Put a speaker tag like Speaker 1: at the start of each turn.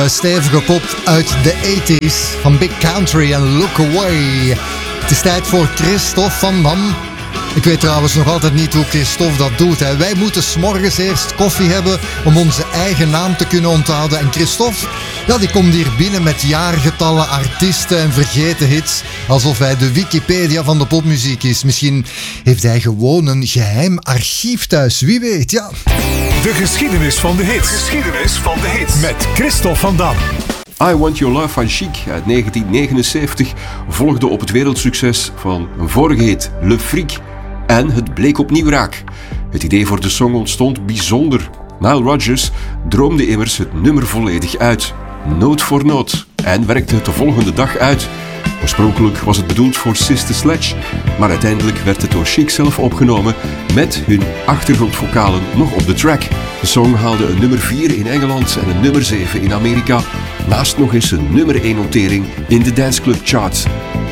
Speaker 1: Stevige pop uit de 80s van Big Country en Look Away. Het is tijd voor Christophe van Dam. Ik weet trouwens nog altijd niet hoe Christophe dat doet. Hè. Wij moeten 's morgens eerst koffie hebben om onze eigen naam te kunnen onthouden. En Christophe, ja, die komt hier binnen met jaargetallen, artiesten en vergeten hits. Alsof hij de Wikipedia van de popmuziek is. Misschien heeft hij gewoon een geheim archief thuis. Wie weet, ja.
Speaker 2: De geschiedenis van de hits. Met Christophe van Dam.
Speaker 3: I Want Your Love van Chic uit 1979 volgde op het wereldsucces van een vorige hit, Le Freak. En het bleek opnieuw raak. Het idee voor de song ontstond bijzonder. Nile Rodgers droomde immers het nummer volledig uit, noot voor noot, en werkte het de volgende dag uit. Oorspronkelijk was het bedoeld voor Sister Sledge, maar uiteindelijk werd het door Chic zelf opgenomen met hun achtergrondvokalen nog op de track. De song haalde een nummer 4 in Engeland en een nummer 7 in Amerika, naast nog eens een nummer 1 notering in de danceclub chart.